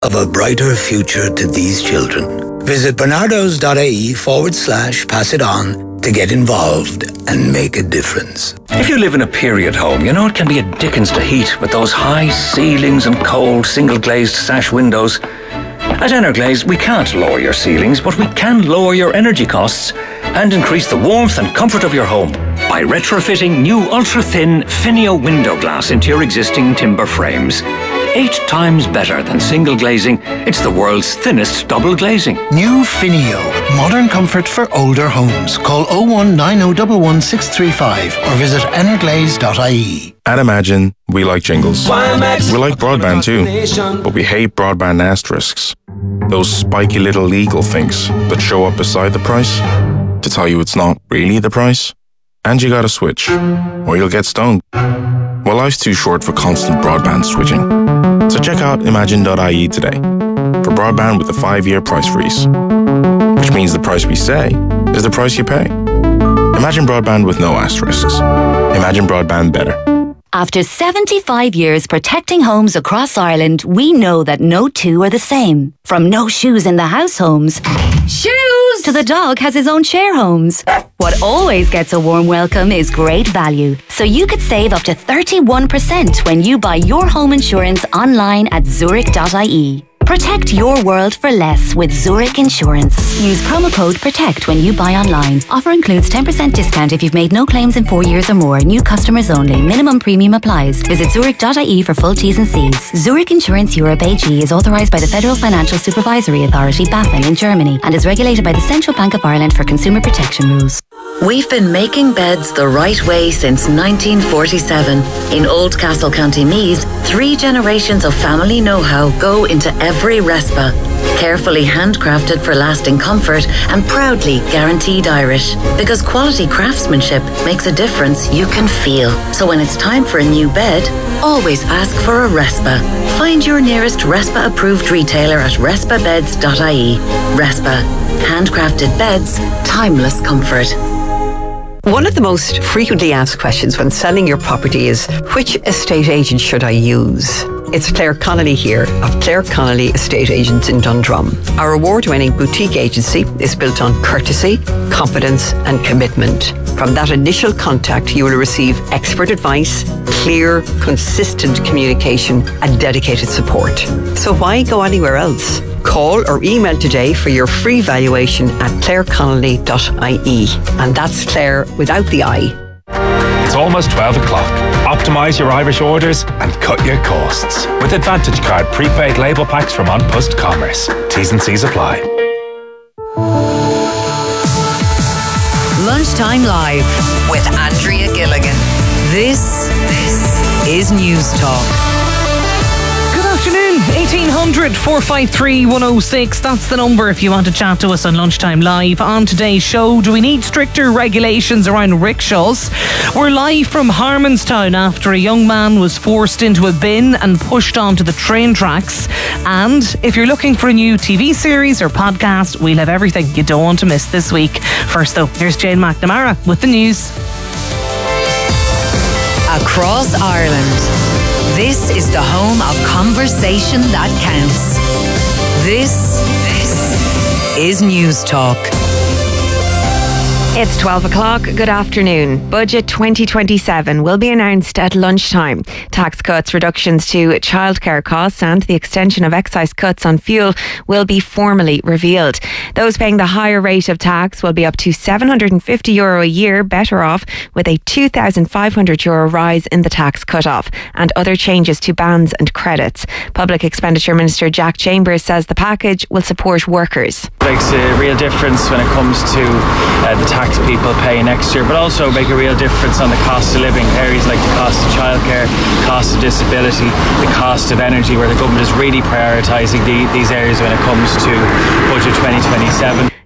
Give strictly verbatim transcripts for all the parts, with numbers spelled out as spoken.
of a brighter future to these children. Visit bernardos.ie forward slash pass it on to get involved and make a difference. If you live in a period home, you know it can be a dickens to heat with those high ceilings and cold single-glazed sash windows. At Energlaze, we can't lower your ceilings, but we can lower your energy costs and increase the warmth and comfort of your home by retrofitting new ultra-thin Finio window glass into your existing timber frames. Eight times better than single glazing, it's the world's thinnest double glazing. New Finio. Modern comfort for older homes. Call oh one nine oh one one six three five or visit energlaze dot I E. At Imagine, we like jingles. We like broadband too, but we hate broadband asterisks. Those spiky little legal things that show up beside the price to tell you it's not really the price. And you gotta switch, or you'll get stoned. Well, life's too short for constant broadband switching. So check out imagine dot I E today for broadband with a five-year price freeze. Which means the price we say is the price you pay. Imagine broadband with no asterisks. Imagine broadband better. After seventy-five years protecting homes across Ireland, we know that no two are the same. From no shoes in the house homes, shoes, to the dog has his own share homes. What always gets a warm welcome is great value. So you could save up to thirty-one percent when you buy your home insurance online at zurich dot I E. Protect your world for less with Zurich Insurance. Use promo code PROTECT when you buy online. Offer includes ten percent discount if you've made no claims in four years or more. New customers only. Minimum premium applies. Visit zurich dot I E for full T's and C's. Zurich Insurance Europe A G is authorised by the Federal Financial Supervisory Authority, BaFin, in Germany and is regulated by the Central Bank of Ireland for consumer protection rules. We've been making beds the right way since nineteen forty-seven. In Oldcastle, County Meath, three generations of family know-how go into every Respa. Carefully handcrafted for lasting comfort and proudly guaranteed Irish. Because quality craftsmanship makes a difference you can feel. So when it's time for a new bed, always ask for a Respa. Find your nearest Respa-approved retailer at respa beds dot I E. Respa. Handcrafted beds, timeless comfort. One of the most frequently asked questions when selling your property is, which estate agent should I use? It's Claire Connolly here of Claire Connolly Estate Agents in Dundrum. Our award-winning boutique agency is built on courtesy, confidence and commitment. From that initial contact, you will receive expert advice, clear, consistent communication and dedicated support. So why go anywhere else? Call or email today for your free valuation at claire connolly dot I E. And that's Claire without the I. It's almost twelve o'clock. Optimise your Irish orders and cut your costs with Advantage Card prepaid label packs from On Post Commerce. T's and C's apply. Lunchtime Live with Andrea Gilligan. This, this is News Talk. Afternoon, eighteen hundred, four five three, one oh six. That's the number if you want to chat to us on Lunchtime Live. On today's show, do we need stricter regulations around rickshaws? We're live from Harmonstown after a young man was forced into a bin and pushed onto the train tracks. And if you're looking for a new T V series or podcast, we'll have everything you don't want to miss this week. First though, here's Jane McNamara with the news. Across Ireland, this is the home of conversation that counts. This, this is News Talk. It's twelve o'clock. Good afternoon. Budget twenty twenty-seven will be announced at lunchtime. Tax cuts, reductions to childcare costs and the extension of excise cuts on fuel will be formally revealed. Those paying the higher rate of tax will be up to seven hundred fifty euro a year better off, with a two thousand five hundred euro rise in the tax cut-off and other changes to bans and credits. Public Expenditure Minister Jack Chambers says the package will support workers. It makes a real difference when it comes to uh, the tax people pay next year, but also make a real difference on the cost of living. Areas like the cost of childcare, cost of disability, the cost of energy, where the government is really prioritising the, these areas when it comes to Budget twenty twenty-seven.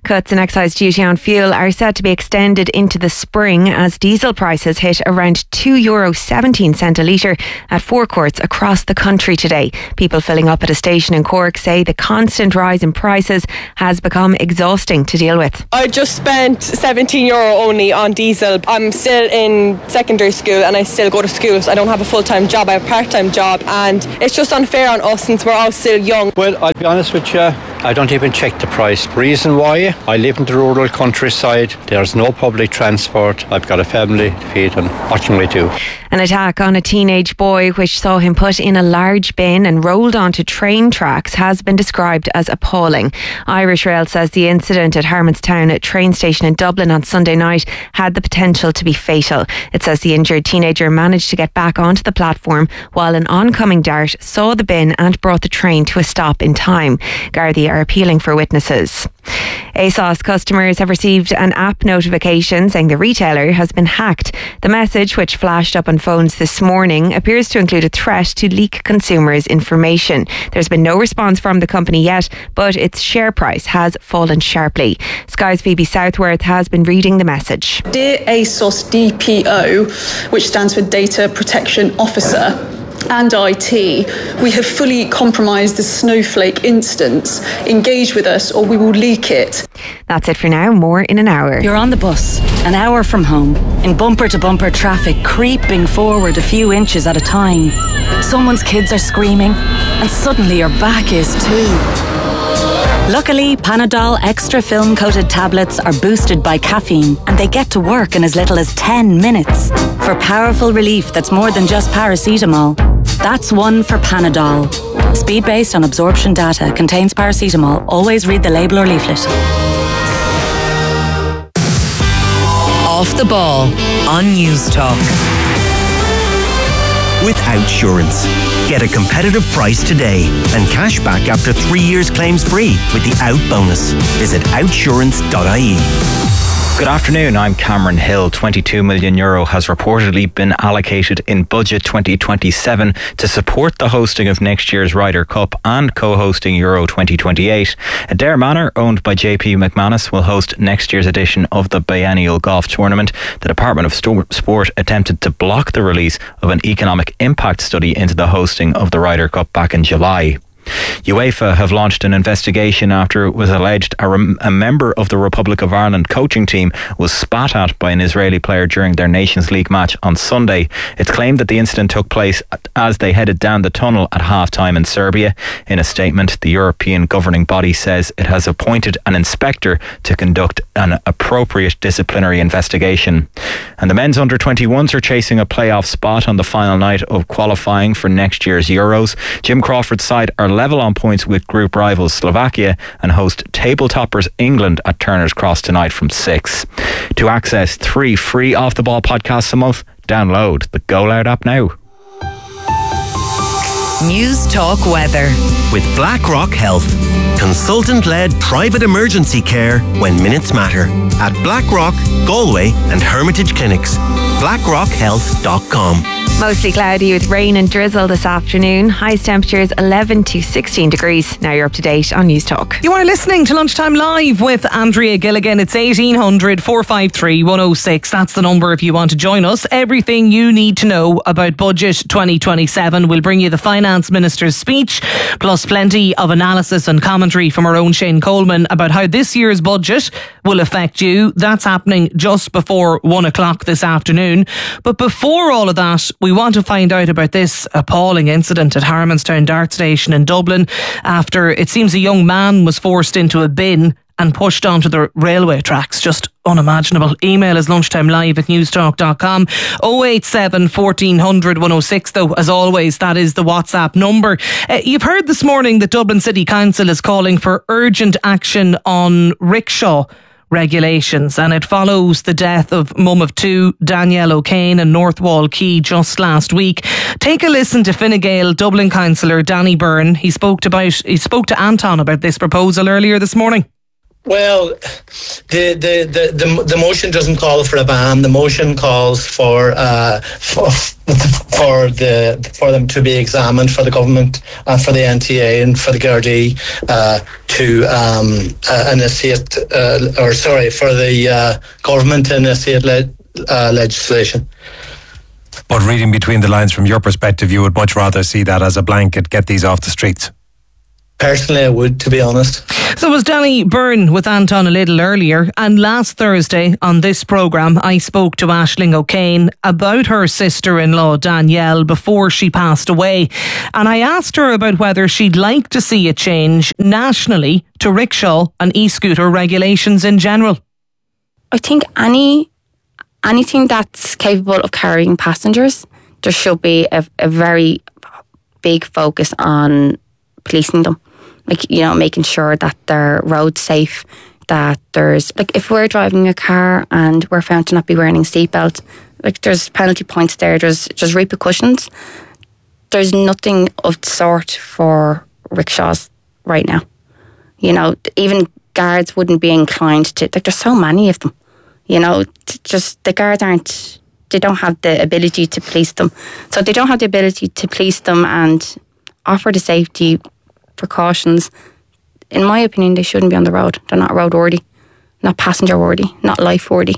Cuts in excise duty on fuel are set to be extended into the spring as diesel prices hit around two euro seventeen cent a litre at forecourts across the country today. People filling up at a station in Cork say the constant rise in prices has become exhausting to deal with. I just spent seventeen euro only on diesel. I'm still in secondary school and I still go to school, so I don't have a full-time job. I have a part-time job, and it's just unfair on us since we're all still young. Well, I'll be honest with you, I don't even check the price. Reason why? I live in the rural countryside. There's no public transport. I've got a family to feed, and what can we do? An attack on a teenage boy which saw him put in a large bin and rolled onto train tracks has been described as appalling. Irish Rail says the incident at Harmonstown train station in Dublin on Sunday night had the potential to be fatal. It says the injured teenager managed to get back onto the platform while an oncoming dart saw the bin and brought the train to a stop in time. Gardaí are appealing for witnesses. ASOS customers have received an app notification saying the retailer has been hacked. The message, which flashed up on phones this morning, appears to include a threat to leak consumers' information. There's been no response from the company yet, but its share price has fallen sharply. Sky's Phoebe Southworth has been reading the message. Dear ASOS D P O, which stands for Data Protection Officer, and I T, we have fully compromised the Snowflake instance. Engage with us or we will leak it. That's it for now. More in an hour. You're on the bus, an hour from home, in bumper-to-bumper traffic, creeping forward a few inches at a time. Someone's kids are screaming, and suddenly your back is too. Luckily, Panadol Extra Film Coated tablets are boosted by caffeine, and they get to work in as little as ten minutes. For powerful relief that's more than just paracetamol. That's one for Panadol. Speed based on absorption data, contains paracetamol. Always read the label or leaflet. Off the Ball on News Talk. With Outsurance. Get a competitive price today and cash back after three years claims free with the Out bonus. Visit outsurance dot I E. Good afternoon, I'm Cameron Hill. twenty-two million euro has reportedly been allocated in Budget twenty twenty-seven to support the hosting of next year's Ryder Cup and co-hosting Euro twenty twenty-eight. Adare Manor, owned by J P McManus, will host next year's edition of the biennial golf tournament. The Department of Sport attempted to block the release of an economic impact study into the hosting of the Ryder Cup back in July. UEFA have launched an investigation after it was alleged a, rem- a member of the Republic of Ireland coaching team was spat at by an Israeli player during their Nations League match on Sunday. It's claimed that the incident took place as they headed down the tunnel at half-time in Serbia. In a statement, the European governing body says it has appointed an inspector to conduct an appropriate disciplinary investigation. And the men's under twenty-ones are chasing a playoff spot on the final night of qualifying for next year's Euros. Jim Crawford's side are level on points with group rivals Slovakia and host table toppers England at Turner's Cross tonight from six. To access three free Off the Ball podcasts a month, download the Go Loud app now. News Talk Weather. With BlackRock Health. Consultant-led private emergency care when minutes matter. At BlackRock, Galway and Hermitage Clinics. blackrock health dot com. Mostly cloudy with rain and drizzle this afternoon. Highest temperatures eleven to sixteen degrees. Now you're up to date on News Talk. You are listening to Lunchtime Live with Andrea Gilligan. It's eighteen hundred, four five three, one oh six. That's the number if you want to join us. Everything you need to know about Budget twenty twenty-seven. We'll bring you the Finance Minister's speech, plus plenty of analysis and commentary from our own Shane Coleman about how this year's budget will affect you. That's happening just before one o'clock this afternoon. But before all of that, we want to find out about this appalling incident at Harmonstown Dart Station in Dublin after it seems a young man was forced into a bin and pushed onto the railway tracks. Just unimaginable. Email is lunchtimelive at newstalk dot com. oh eight seven, fourteen hundred, one oh six though, as always, that is the WhatsApp number. Uh, you've heard this morning that Dublin City Council is calling for urgent action on rickshaw regulations, and it follows the death of mum of two, Danielle O'Kane, in Northwall Quay just last week. Take a listen to Fine Gael Dublin councillor Danny Byrne. He spoke about he spoke to Anton about this proposal earlier this morning. Well, the, the, the, the, the motion doesn't call for a ban. The motion calls for uh, for, for the for them to be examined, for the government and for the N T A and for the Gardaí uh, to um, uh, initiate, uh, or sorry, for the uh, government to initiate le- uh, legislation. But reading between the lines from your perspective, you would much rather see that as a blanket, get these off the streets. Personally, I would, to be honest. So was Danny Byrne with Anton a little earlier, and last Thursday on this programme I spoke to Aisling O'Kane about her sister-in-law Danielle before she passed away, and I asked her about whether she'd like to see a change nationally to rickshaw and e-scooter regulations in general. I think any anything that's capable of carrying passengers, there should be a, a very big focus on policing them. Like, you know, making sure that they're road safe, that there's, like, if we're driving a car and we're found to not be wearing a seatbelt, like, there's penalty points there, there's just repercussions. There's nothing of the sort for rickshaws right now. You know, even guards wouldn't be inclined to, like, there's so many of them, you know, just the guards aren't, they don't have the ability to police them. So they don't have the ability to police them and offer the safety precautions. In my opinion, they shouldn't be on the road. They're not road worthy, not passenger worthy, not life worthy.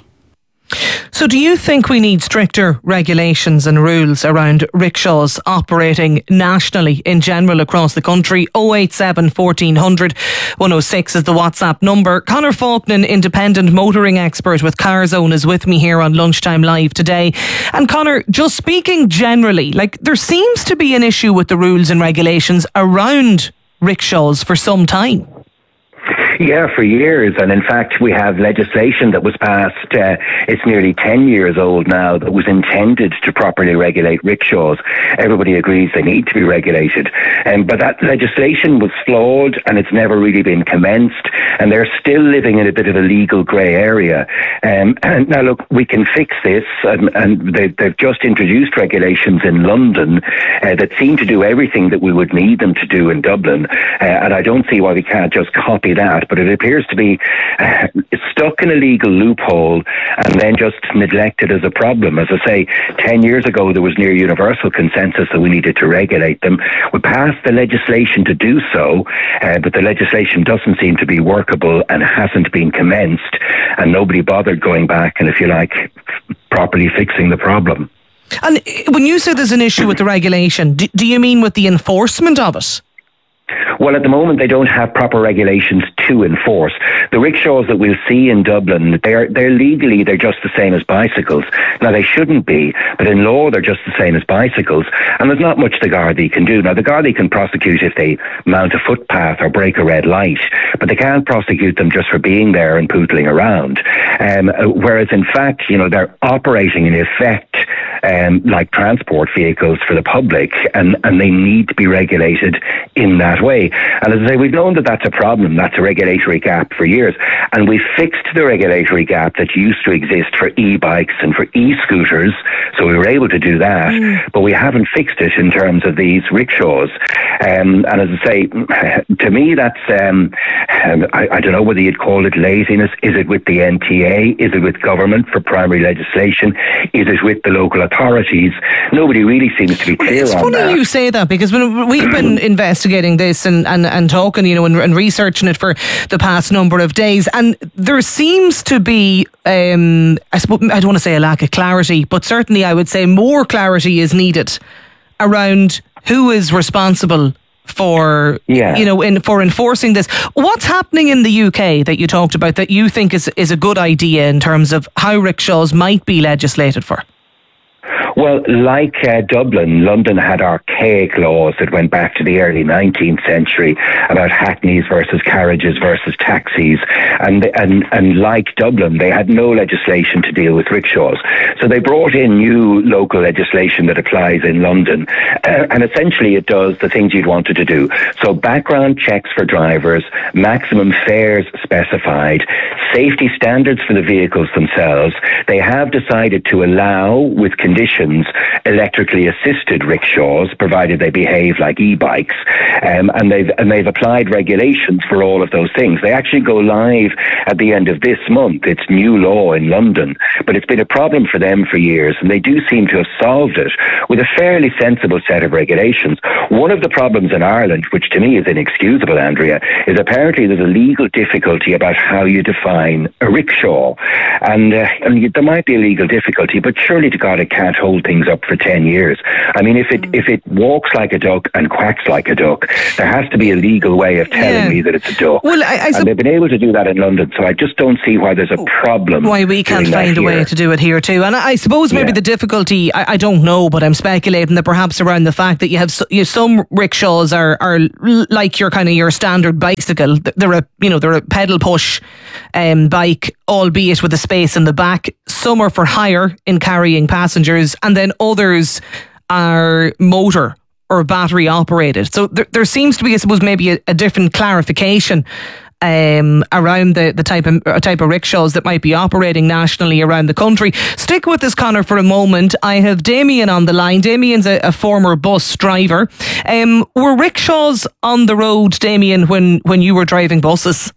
So do you think we need stricter regulations and rules around rickshaws operating nationally in general across the country? oh eight seven, fourteen hundred, one oh six is the WhatsApp number. Conor Faulkner, independent motoring expert with CarZone, is with me here on Lunchtime Live today. And Conor, just speaking generally, like, there seems to be an issue with the rules and regulations around rickshaws for some time. Yeah, for years. And in fact, we have legislation that was passed, uh, it's nearly ten years old now, that was intended to properly regulate rickshaws. Everybody agrees they need to be regulated. Um, but that legislation was flawed and it's never really been commenced. And they're still living in a bit of a legal grey area. Um, and now, look, we can fix this. Um, and they, they've just introduced regulations in London uh, that seem to do everything that we would need them to do in Dublin. Uh, and I don't see why we can't just copy that. But it appears to be uh, stuck in a legal loophole and then just neglected as a problem. As I say, ten years ago there was near universal consensus that we needed to regulate them. We passed the legislation to do so, uh, but the legislation doesn't seem to be workable and hasn't been commenced, and nobody bothered going back and, if you like, properly fixing the problem. And when you say there's an issue with the regulation, do, do you mean with the enforcement of it? Well, at the moment, they don't have proper regulations to enforce. The rickshaws that we'll see in Dublin, they're, they're legally, they're just the same as bicycles. Now, they shouldn't be, but in law, they're just the same as bicycles. And there's not much the Gardaí can do. Now, the Gardaí can prosecute if they mount a footpath or break a red light, but they can't prosecute them just for being there and pootling around. Um, whereas, in fact, you know, they're operating in effect um, like transport vehicles for the public, and, and they need to be regulated in that way. And as I say, we've known that that's a problem, that's a regulatory gap for years, and we fixed the regulatory gap that used to exist for e-bikes and for e-scooters, so we were able to do that, mm. but we haven't fixed it in terms of these rickshaws. Um, and as I say, to me that's, um, I, I don't know whether you'd call it laziness. Is it with the N T A? Is it with government for primary legislation? Is it with the local authorities? Nobody really seems to be clear it's on that. It's funny you say that, because when we've been investigating this and, and, and talking, you know, and, and researching it for the past number of days, and there seems to be, um, I, suppose, I don't want to say a lack of clarity, but certainly I would say more clarity is needed around who is responsible for, yeah. you know, in, for enforcing this. What's happening in the U K that you talked about that you think is is a good idea in terms of how rickshaws might be legislated for? Well, like uh, Dublin, London had archaic laws that went back to the early nineteenth century about hackneys versus carriages versus taxis. And, and, and like Dublin, they had no legislation to deal with rickshaws. So they brought in new local legislation that applies in London. Uh, and essentially it does the things you'd wanted to do. So background checks for drivers, maximum fares specified, safety standards for the vehicles themselves. They have decided to allow, with conditions, license electrically assisted rickshaws, provided they behave like e-bikes, um, and they've and they've applied regulations for all of those things. They actually go live at the end of this month. It's new law in London, but it's been a problem for them for years, and they do seem to have solved it with a fairly sensible set of regulations. One of the problems in Ireland, which to me is inexcusable, Andrea, is apparently there's a legal difficulty about how you define a rickshaw. And, uh, and there might be a legal difficulty, but surely to God it can't hold things up for ten years. I mean, if it mm. if it walks like a duck and quacks like a duck, there has to be a legal way of telling yeah. me that it's a duck. Well, I, I and sup- they've been able to do that in London, so I just don't see why there's a problem. Why we can't find a way to do it here too. And I, I suppose maybe yeah. the difficulty, I, I don't know, but I'm speculating that perhaps around the fact that you have, so, you have some rickshaws are, are like your kind of your standard bicycle. They're a, you know, they're a pedal push um, bike, albeit with a space in the back. Some are for hire in carrying passengers, and then others are motor or battery operated. So there, there seems to be, I suppose, maybe a, a different clarification um, around the, the type of uh, type of rickshaws that might be operating nationally around the country. Stick with us, Conor, for a moment. I have Damien on the line. Damien's a, a former bus driver. Um, were rickshaws on the road, Damien, when, when you were driving buses?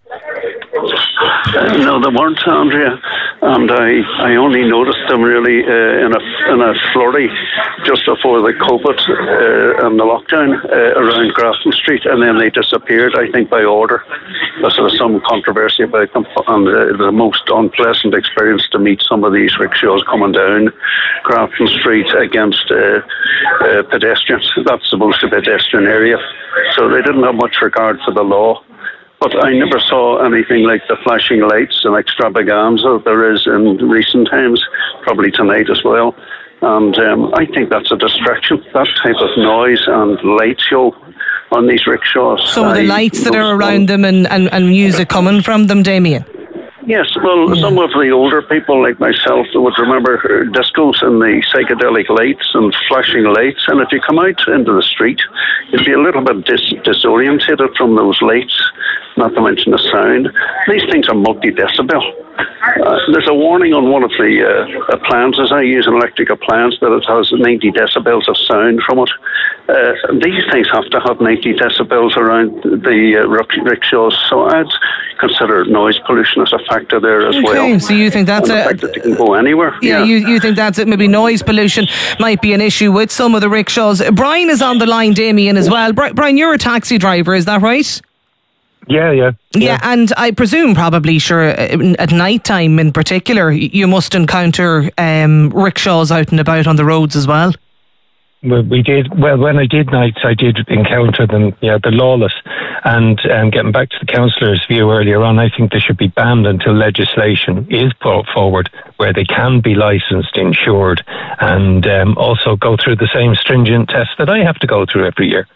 Uh, no, they weren't, Andrea, and I, I only noticed them really uh, in a in a flurry just before the COVID uh, and the lockdown uh, around Grafton Street, and then they disappeared, I think, by order. Because there was some controversy about them, and uh, the most unpleasant experience to meet some of these rickshaws coming down Grafton Street against uh, uh, pedestrians. That's supposed to be a pedestrian area, so they didn't have much regard for the law. But I never saw anything like the flashing lights and extravaganza there is in recent times, probably tonight as well. And um, I think that's a distraction, that type of noise and light show on these rickshaws. Some of the lights that are around them and, and, and music coming from them, Damien? Yes, well, yeah. Some of the older people like myself would remember discos and the psychedelic lights and flashing lights. And if you come out into the street, you'd be a little bit dis- disorientated from those lights, not to mention the sound. These things are multi-decibel. Uh, there's a warning on one of the uh, appliances. I use an electric appliance that it has ninety decibels of sound from it. Uh, these things have to have ninety decibels around the uh, rickshaws, so I'd consider noise pollution as a factor there as okay, well. Okay, so you think that's and the a... fact that they can go anywhere. Yeah, yeah. You, you think that's it. Maybe noise pollution might be an issue with some of the rickshaws. Brian is on the line, Damien, as well. Brian, you're a taxi driver, is that right? Yeah, yeah, yeah. Yeah, and I presume probably, sure, at night time in particular, you must encounter um, rickshaws out and about on the roads as well. Well, we did. Well, when I did nights, I did encounter them. Yeah, the lawless. And um, getting back to the councillor's view earlier on, I think they should be banned until legislation is put forward where they can be licensed, insured, and um, also go through the same stringent tests that I have to go through every year.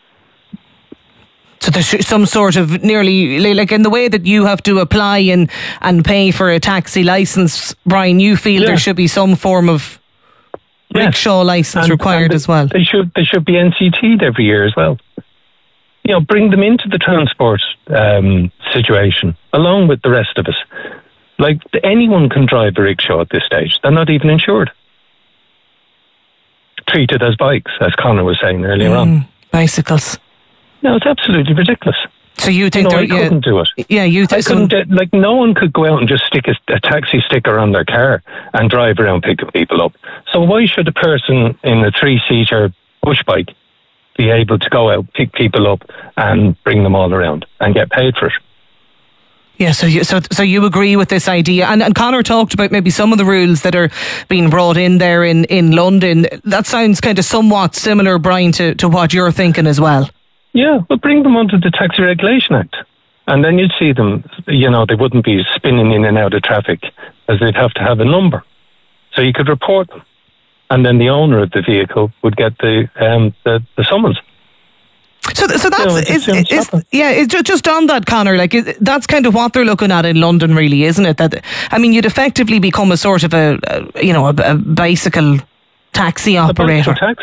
So there's some sort of nearly, like in the way that you have to apply and, and pay for a taxi licence, Brian, you feel yeah. there should be some form of yeah. rickshaw licence and, required and as well? They should, they should be N C T'd every year as well. You know, bring them into the transport um, situation, along with the rest of us. Like, anyone can drive a rickshaw at this stage. They're not even insured. Treated as bikes, as Conor was saying earlier mm, on. Bicycles. No, it's absolutely ridiculous. So you think you know, I yeah, couldn't do it? Yeah, you think I couldn't. Uh, like, no one could go out and just stick a, a taxi sticker on their car and drive around picking people up. So why should a person in a three-seater push bike be able to go out, pick people up, and bring them all around and get paid for it? Yeah, so you so so you agree with this idea, and and Conor talked about maybe some of the rules that are being brought in there in, in London. That sounds kind of somewhat similar, Brian, to, to what you're thinking as well. Yeah, but bring them onto the Taxi Regulation Act, and then you'd see them. You know, they wouldn't be spinning in and out of traffic, as they'd have to have a number, so you could report them, and then the owner of the vehicle would get the um, the, the summons. So, so that's you know, is, is, is, yeah. It's just, just on that, Conor. Like is, that's kind of what they're looking at in London, really, isn't it? That I mean, you'd effectively become a sort of a, a you know a, a bicycle taxi operator. A bicycle taxi.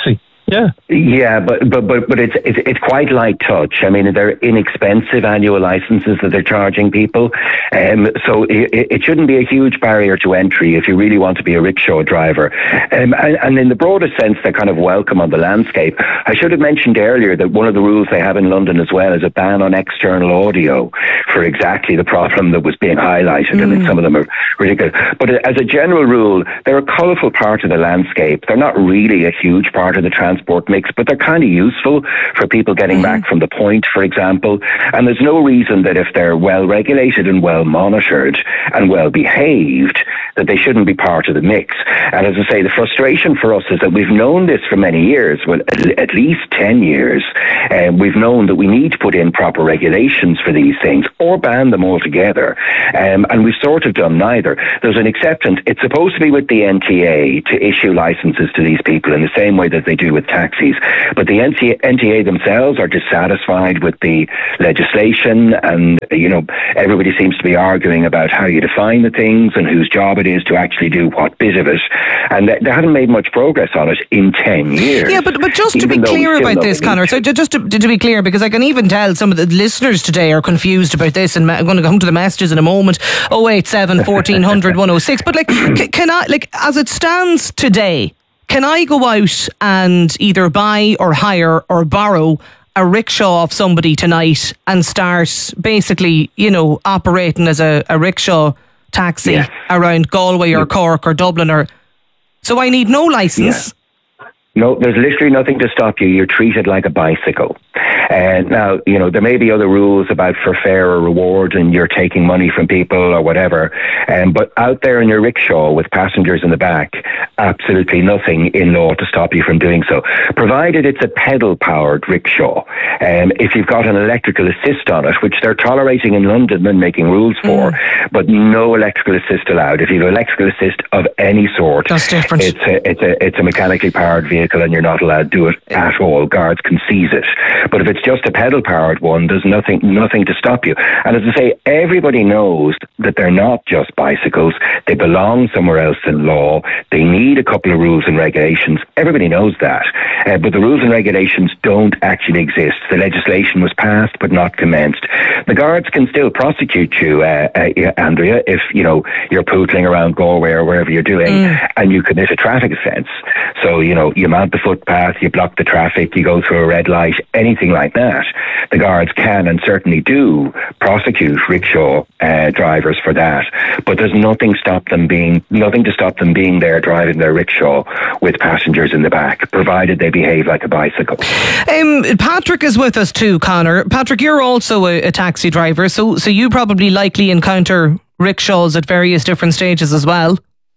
Yeah, yeah, but but but but it's it's, it's quite light touch. I mean, they're inexpensive annual licenses that they're charging people, um, so it, it shouldn't be a huge barrier to entry if you really want to be a rickshaw driver. Um, and, and in the broader sense, they're kind of welcome on the landscape. I should have mentioned earlier that one of the rules they have in London as well is a ban on external audio for exactly the problem that was being highlighted. Mm. I mean, some of them are ridiculous. But as a general rule, they're a colourful part of the landscape. They're not really a huge part of the transport mix, but they're kind of useful for people getting mm. back from the point, for example. And there's no reason that if they're well regulated and well monitored and well behaved, that they shouldn't be part of the mix. And as I say, the frustration for us is that we've known this for many years, well, at least ten years. And um, we've known that we need to put in proper regulations for these things or ban them altogether. Um, and we've sort of done neither. There's an acceptance. It's supposed to be with the N T A to issue licenses to these people in the same way that they do with taxis. But the N T A themselves are dissatisfied with the legislation, and, you know, everybody seems to be arguing about how you define the things and whose job it is to actually do what bit of it. And they, they haven't made much progress on it in ten years. Yeah, but, but just to be clear about this, Conor, so just to, to be clear, because I can even tell some of the listeners today are confused about this, and I'm going to come to the messages in a moment, oh eight seven, fourteen hundred, one oh six. But, like, can I, like, as it stands today, can I go out and either buy or hire or borrow a rickshaw off somebody tonight and start basically, you know, operating as a, a rickshaw taxi yes. around Galway or Cork or Dublin? Or so I need no licence? Yeah. No, there's literally nothing to stop you. You're treated like a bicycle. And uh, now, you know, there may be other rules about for fare or reward and you're taking money from people or whatever. Um, but out there in your rickshaw with passengers in the back, absolutely nothing in law to stop you from doing so, provided it's a pedal-powered rickshaw. Um, if you've got an electrical assist on it, which they're tolerating in London and making rules for, mm. but no electrical assist allowed. If you have electrical assist of any sort, that's different. It's a, it's a, it's a mechanically powered vehicle and you're not allowed to do it at all. Guards can seize it. But if it's just a pedal-powered one, there's nothing nothing to stop you. And as I say, everybody knows that they're not just bicycles. They belong somewhere else in law. They need a couple of rules and regulations. Everybody knows that. Uh, but the rules and regulations don't actually exist. The legislation was passed but not commenced. The guards can still prosecute you, uh, uh, Andrea, if, you know, you're pootling around Galway or wherever you're doing mm. and you commit a traffic offence. So, you know, you mount the footpath, you block the traffic, you go through a red light, anything like that. The guards can and certainly do prosecute rickshaw uh, drivers for that. But there's nothing stop them being nothing to stop them being there driving their rickshaw with passengers in the back, provided they behave like a bicycle. Um, Patrick is with us too, Conor. Patrick, you're also a, a taxi driver, so so you probably likely encounter rickshaws at various different stages as well.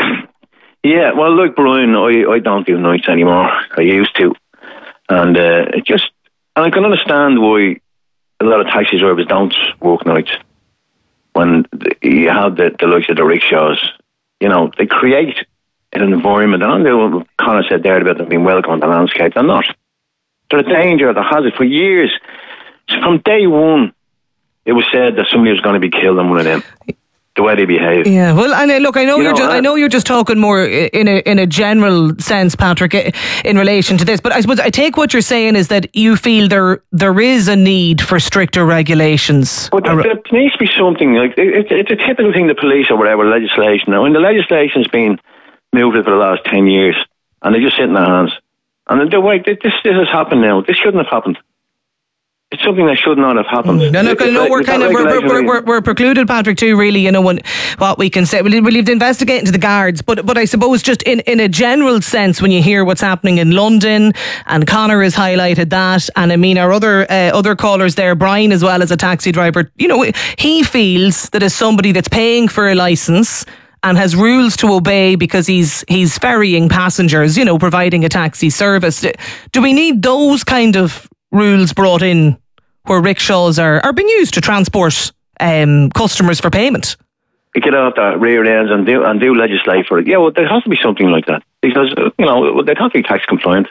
Yeah, well, look, Brian, I, I don't do nights anymore. I used to. And uh, it just, and I can understand why a lot of taxi drivers don't work nights. When you have the, the likes of the rickshaws, you know, they create an environment. And I know what Conor said there about them being welcome on the landscape. They're not. They're a danger, they're hazard. For years, from day one, it was said that somebody was going to be killed on one of them. The way they behave. Yeah, well, and uh, look, I know you you're know, just, uh, I know you're just talking more in a in a general sense, Patrick, in relation to this. But I suppose I take what you're saying is that you feel there there is a need for stricter regulations. But there, there needs to be something like it, it's a typical thing. The police or whatever legislation. Now, when the legislation's been moved for the last ten years, and they just sit in their hands, and they're like, this this has happened now. This shouldn't have happened. It's something that should not have happened. No, no, no, we're kind of we're, we're, we're, we're precluded, Patrick, too. Really, you know, when, what we can say. We'll, we'll have to investigate into the guards, but but I suppose just in, in a general sense, when you hear what's happening in London, and Conor has highlighted that, and I mean our other uh, other callers there, Brian as well as a taxi driver, you know, he feels that as somebody that's paying for a licence and has rules to obey because he's he's ferrying passengers, you know, providing a taxi service. Do we need those kind of rules brought in where rickshaws are, are being used to transport um, customers for payment? You get out that rear ends and do and do legislate for it. Yeah, well, there has to be something like that because you know they have to be tax compliant.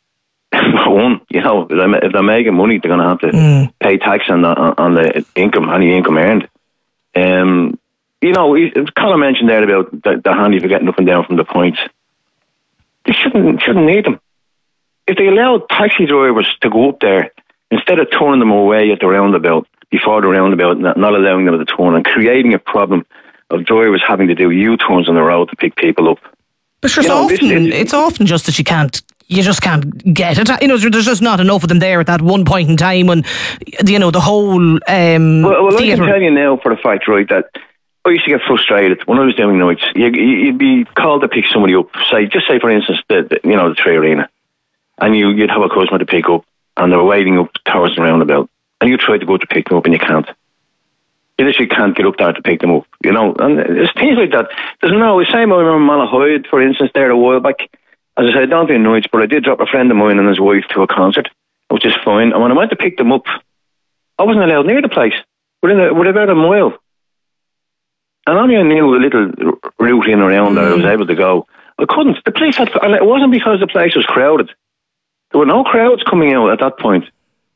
For one, you know, if they're making money, they're going to have to mm. pay tax on the on the income, any income earned. Um, you know, Colin mentioned there about the, the handy for getting up and down from the points. They shouldn't shouldn't need them. if they allowed taxi drivers to go up there, instead of turning them away at the roundabout, before the roundabout, not, not allowing them to turn, and creating a problem of drivers having to do U-turns on the road to pick people up. But sure, You know, this often, is- it's often just that you can't, you just can't get it. You know, there's just not enough of them there at that one point in time when, you know, the whole um, Well, well I theatre. can tell you now for the fact, right, that I used to get frustrated when I was doing nights. You, you- you'd be called to pick somebody up, say, just say for instance, the, the you know, the Tree Arena, and you, you'd have a customer to pick up, and they're waiting up towards the roundabout, and you try to go to pick them up and you can't. You literally can't get up there to pick them up, you know, and there's things like that. There's no, the same I remember Malahide, for instance, there a while back. As I said, I don't do nights, but I did drop a friend of mine and his wife to a concert, which is fine. And when I went to pick them up, I wasn't allowed near the place. Within a, within about a mile. And only I knew a little route in and around that I was able to go. I couldn't. The place had, and it wasn't because the place was crowded. There were no crowds coming out at that point.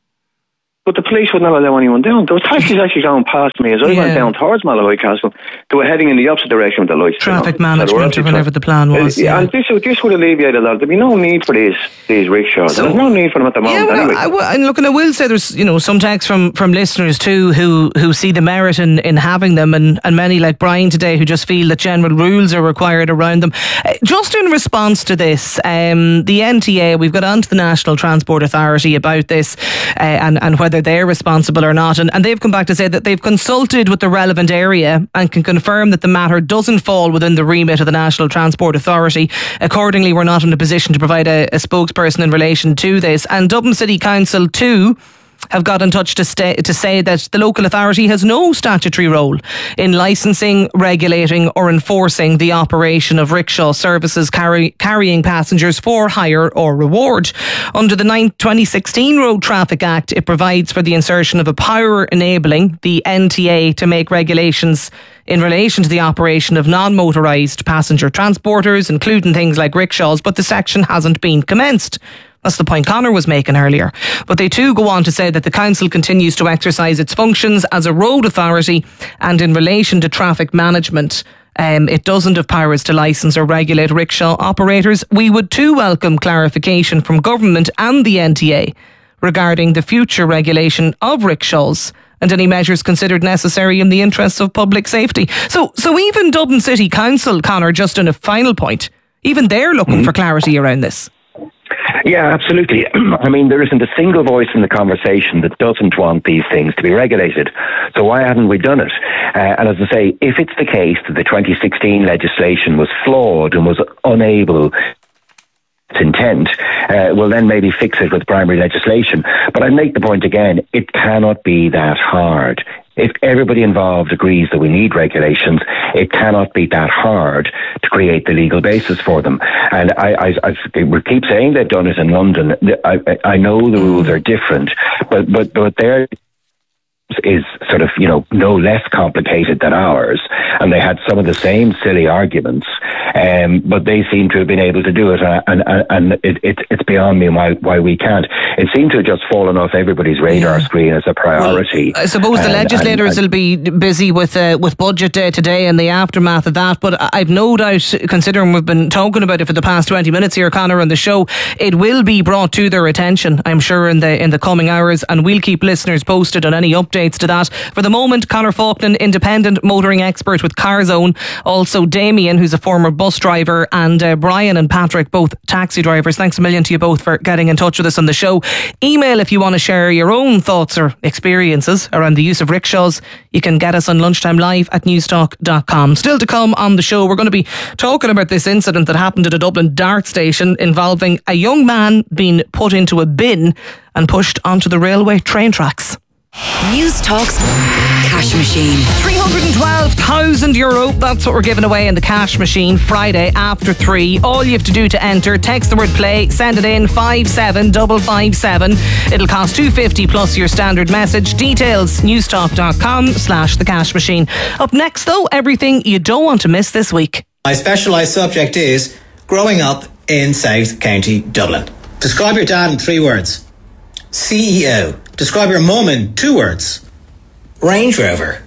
But the police would not allow anyone down. There were taxis actually going past me as I Yeah. went down towards Malahide Castle. They were heading in the opposite direction with the lights. Traffic you know. So they were management or actually whatever trying- the plan was. Uh, yeah, and this, would- this would alleviate a lot. There'd be no need for these these rickshaws. There's no need for them at the moment Yeah, well, anyway. I, I, and look, and I will say there's, you know, some texts from, from listeners too who, who see the merit in, in having them, and, and many like Brian today who just feel that general rules are required around them. Uh, just in response to this, um, the N T A, we've got onto the National Transport Authority about this uh, and, and whether they're responsible or not, and, and they've come back to say that they've consulted with the relevant area and can confirm that the matter doesn't fall within the remit of the National Transport Authority. Accordingly, we're not in a position to provide a, a spokesperson in relation to this. And Dublin City Council too have got in touch to, stay, to say that the local authority has no statutory role in licensing, regulating or enforcing the operation of rickshaw services carry, carrying passengers for hire or reward. Under the twenty sixteen Road Traffic Act, it provides for the insertion of a power enabling the N T A to make regulations in relation to the operation of non-motorised passenger transporters, including things like rickshaws, but the section hasn't been commenced. That's the point Conor was making earlier. But they too go on to say that the council continues to exercise its functions as a road authority, and in relation to traffic management, um, it doesn't have powers to licence or regulate rickshaw operators. We would too welcome clarification from government and the N T A regarding the future regulation of rickshaws and any measures considered necessary in the interests of public safety. So, so even Dublin City Council, Conor, just on a final point, even they're looking mm-hmm. for clarity around this. Yeah, absolutely. I mean, there isn't a single voice in the conversation that doesn't want these things to be regulated. So why haven't we done it? Uh, and as I say, if it's the case that the twenty sixteen legislation was flawed and was unable its intent, uh, we'll then maybe fix it with primary legislation. But I make the point again, it cannot be that hard. If everybody involved agrees that we need regulations, it cannot be that hard to create the legal basis for them. And I, I, I we keep saying they've done it in London. I, I know the rules are different, but but but they're is sort of, you know, no less complicated than ours, and they had some of the same silly arguments, um, but they seem to have been able to do it, and, and, and it, it, it's beyond me why, why we can't. It seemed to have just fallen off everybody's radar yeah. screen as a priority. Well, I suppose the and, legislators and, and, will be busy with uh, with budget day today and the aftermath of that, but I've no doubt, considering we've been talking about it for the past twenty minutes here, Conor, on the show, it will be brought to their attention, I'm sure, in the in the coming hours, and we'll keep listeners posted on any updates to that. For the moment, Conor Faulkner, independent motoring expert with CarZone, also Damien, who's a former bus driver, and uh, Brian and Patrick, both taxi drivers. Thanks a million to you both for getting in touch with us on the show. Email if you want to share your own thoughts or experiences around the use of rickshaws. You can get us on lunchtime live at newstalk dot com. Still to come on the show, we're going to be talking about this incident that happened at a Dublin Dart station involving a young man being put into a bin and pushed onto the railway train tracks. News Talk's cash machine. three hundred twelve thousand euro. That's what we're giving away in the cash machine Friday after three. All you have to do to enter, text the word play, send it in five seven five five seven. It'll cost two fifty plus your standard message. Details newstalk dot com slash the cash machine. Up next though, everything you don't want to miss this week. My specialised subject is growing up in South County Dublin. Describe your dad in three words. C E O. Describe your mum in two words. Range Rover.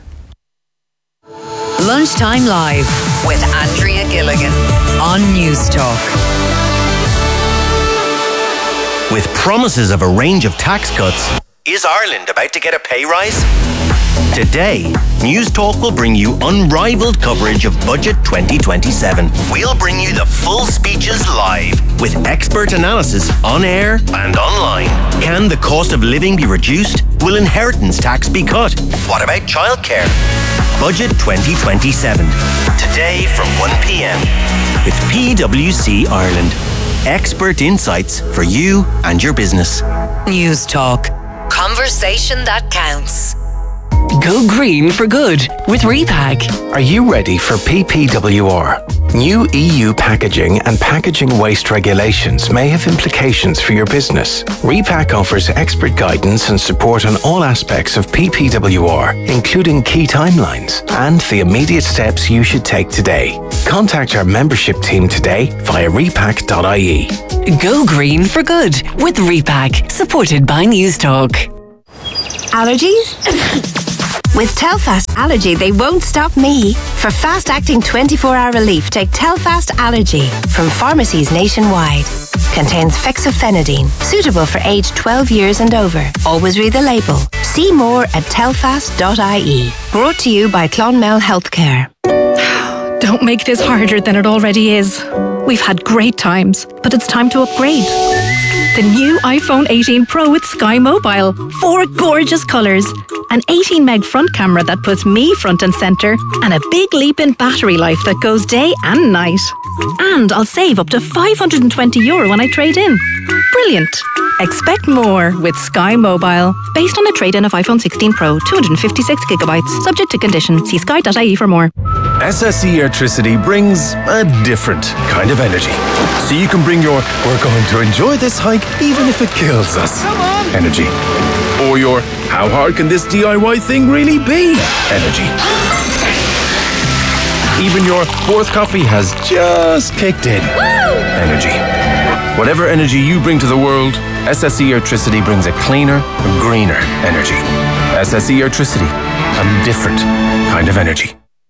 Lunchtime Live with Andrea Gilligan on News Talk. With promises of a range of tax cuts, is Ireland about to get a pay rise? Today, News Talk will bring you unrivaled coverage of Budget twenty twenty-seven. We'll bring you the full speeches live with expert analysis on air and online. Can the cost of living be reduced? Will inheritance tax be cut? What about childcare? Budget twenty twenty-seven. Today from one p.m. with P W C Ireland. Expert insights for you and your business. News Talk. Conversation that counts. Go green for good with Repack. Are you ready for P P W R? New E U packaging and packaging waste regulations may have implications for your business. Repack offers expert guidance and support on all aspects of P P W R, including key timelines and the immediate steps you should take today. Contact our membership team today via repack dot I E. Go green for good with Repack, supported by News Talk. Allergies? With Telfast Allergy, they won't stop me. For fast-acting twenty-four hour relief, take Telfast Allergy from pharmacies nationwide. Contains fexofenadine, suitable for age twelve years and over. Always read the label. See more at telfast dot I E. Brought to you by Clonmel Healthcare. Don't make this harder than it already is. We've had great times, but it's time to upgrade. The new iPhone eighteen Pro with Sky Mobile. Four gorgeous colours. An eighteen meg front camera that puts me front and centre. And a big leap in battery life that goes day and night. And I'll save up to five hundred twenty euro when I trade in. Brilliant. Expect more with Sky Mobile. Based on a trade-in of iPhone sixteen Pro, two hundred fifty-six gigabytes. Subject to condition. See sky dot I E for more. S S E Airtricity brings a different kind of energy. So you can bring your "we're going to enjoy this hike even if it kills us" energy. Or your "how hard can this D I Y thing really be" energy. Even your "fourth coffee has just kicked in" energy. Whatever energy you bring to the world, S S E Airtricity brings a cleaner, a greener energy. S S E Airtricity, a different kind of energy.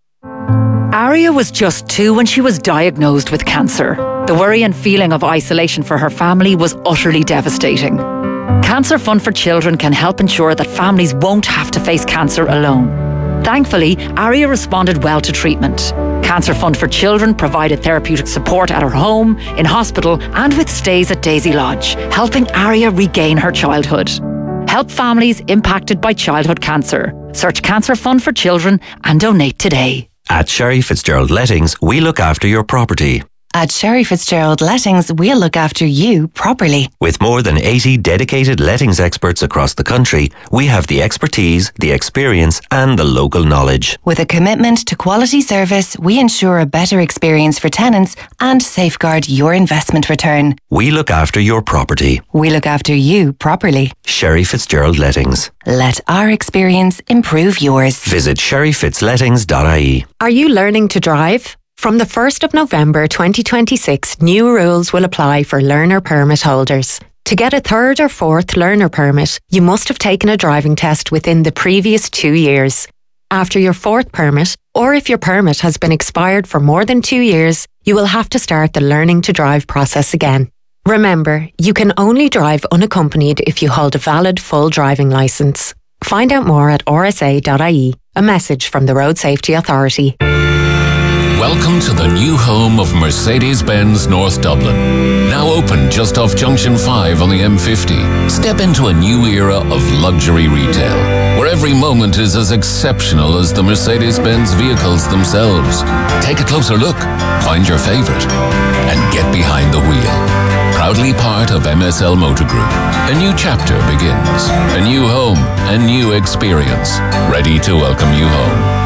Aria was just two when she was diagnosed with cancer. The worry and feeling of isolation for her family was utterly devastating. Cancer Fund for Children can help ensure that families won't have to face cancer alone. Thankfully, Aria responded well to treatment. Cancer Fund for Children provided therapeutic support at her home, in hospital, and with stays at Daisy Lodge, helping Aria regain her childhood. Help families impacted by childhood cancer. Search Cancer Fund for Children and donate today. At Sherry Fitzgerald Lettings, we look after your property. At Sherry Fitzgerald Lettings, we'll look after you properly. With more than eighty dedicated lettings experts across the country, we have the expertise, the experience and the local knowledge. With a commitment to quality service, we ensure a better experience for tenants and safeguard your investment return. We look after your property. We look after you properly. Sherry Fitzgerald Lettings. Let our experience improve yours. Visit sherry fitz lettings dot I E. Are you learning to drive? From the first of November twenty twenty-six, new rules will apply for learner permit holders. To get a third or fourth learner permit, you must have taken a driving test within the previous two years. After your fourth permit, or if your permit has been expired for more than two years, you will have to start the learning to drive process again. Remember, you can only drive unaccompanied if you hold a valid full driving licence. Find out more at r s a dot I E. A message from the Road Safety Authority. Welcome to the new home of Mercedes-Benz North Dublin. Now open just off Junction five on the M fifty. Step into a new era of luxury retail, where every moment is as exceptional as the Mercedes-Benz vehicles themselves. Take a closer look, find your favourite, and get behind the wheel. Proudly part of M S L Motor Group. A new chapter begins. A new home, a new experience. Ready to welcome you home.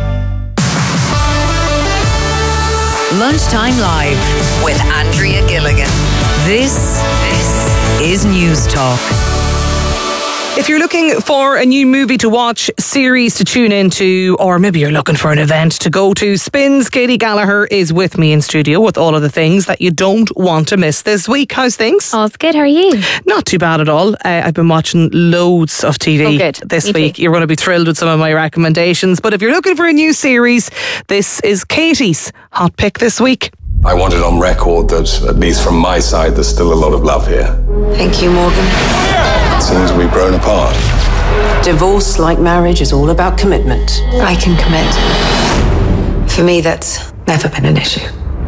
Lunchtime Live with Andrea Gilligan. This, this is News Talk. If you're looking for a new movie to watch, series to tune into, or maybe you're looking for an event to go to, Spins Katie Gallagher is with me in studio with all of the things that you don't want to miss this week. How's things? Oh, it's good. How are you? Not too bad at all. Uh, I've been watching loads of T V oh, good. this me week. Too. You're going to be thrilled with some of my recommendations. But if you're looking for a new series, this is Katie's hot pick this week. I want it on record that, at least from my side, there's still a lot of love here. Thank you, Morgan. It seems we've grown apart. Divorce, like marriage, is all about commitment. I can commit. For me, that's never been an issue.